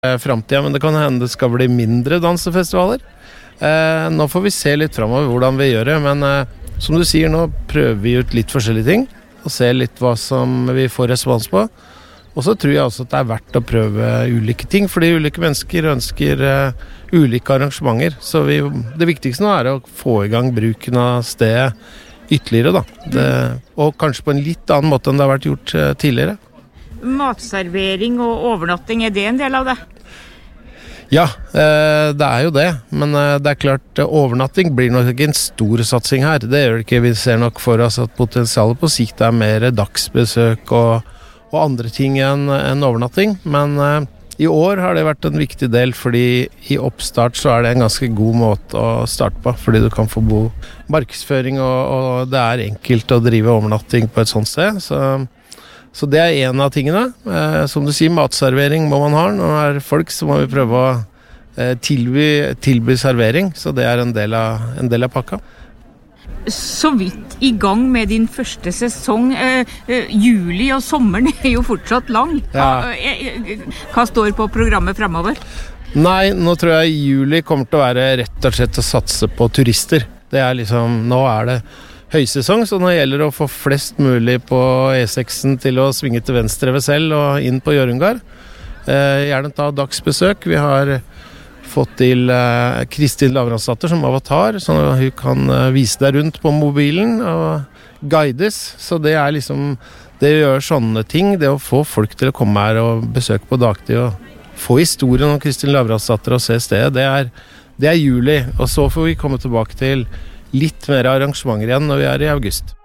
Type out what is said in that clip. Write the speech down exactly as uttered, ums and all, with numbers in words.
fremtiden, men det kan hende det skal bli mindre dansefestivaler. Eh, nå får vi se litt fremover hvordan vi gjør det, men eh, som du sier, nå prøver vi ut litt forskjellige ting, og ser litt hva som vi får respons på. Og så tror jeg også at det er verdt å prøve ulike ting, fordi ulike mennesker ønsker uh, ulike arrangementer. Så vi, det viktigste nå er å få i gang bruken av stedet ytterligere, da. Det, og kanskje på en litt annen måte enn det har vært gjort uh, tidligere. Matservering og overnatting, er det en del av det? Ja, uh, det er jo det. Men uh, det er klart, uh, overnatting blir nok ikke en stor satsing her. Det gjør det ikke. Vi ser nok for oss at potensialet på sikt er mer dagsbesøk og og andre ting enn en overnatting, men uh, i år har det vært en viktig del, fordi i oppstart så er det en ganske god måte å starte på, fordi du kan få god markedsføring, og, og det er enkelt å drive overnatting på et sånt sted, så, så det er en av tingene. Uh, som du sier, matservering må man ha. Når det er folk, så må vi prøve å uh, tilby, tilby servering, så det er en del av, en del av pakka. Så vidt i gang med din første sesong. Eh, eh, juli og sommeren er jo fortsatt lang. Hva, Ja. eh, hva står på programmet fremover? Nei, nå tror jeg juli kommer til å være rett og slett å satse på turister. Det er liksom, nå er det høysesong, så nå gjelder det å få flest mulig på E seksen til å svinge til venstre ved selv og inn på Hjørungar. Eh, gjerne ta dagsbesøk. Vi har fått til uh, Kristin Lavransdatter som avatar, så hun kan uh, vise deg rundt på mobilen og guides. Så det er liksom, det å gjøre sånne ting, det å få folk til å komme her og besøke på dagtid og få historien om Kristin Lavransdatter og se stedet, det er, det er juli. Og så får vi komme tilbake til litt mer arrangementer igjen når vi er i august.